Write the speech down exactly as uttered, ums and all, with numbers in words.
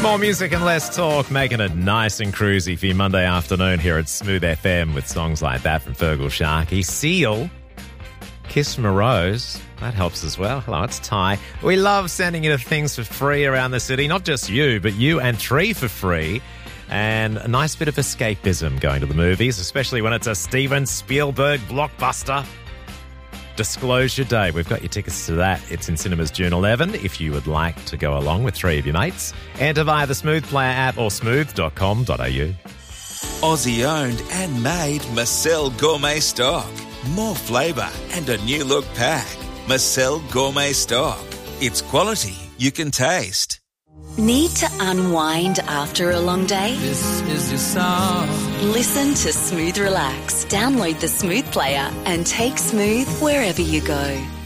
More music and less talk, making it nice and cruisy for your Monday afternoon here at Smooth F M with songs like that from Fergal Sharkey. Seal, Kiss from a Rose, that helps as well. Hello, it's Ty. We love sending you things for free around the city, not just you, but you and three for free. And a nice bit of escapism going to the movies, especially when it's a Steven Spielberg blockbuster. Disclosure Day. We've got your tickets to that. It's in cinemas June eleventh. If you would like to go along with three of your mates, enter via the Smooth Player app or smooth dot com dot a u. Aussie owned and made Marcel Gourmet Stock. More flavour and a new look pack. Marcel Gourmet Stock. It's quality you can taste. Need to unwind after a long day? This is your song. Listen to Smooth Relax. Download the Smooth Player and take Smooth wherever you go.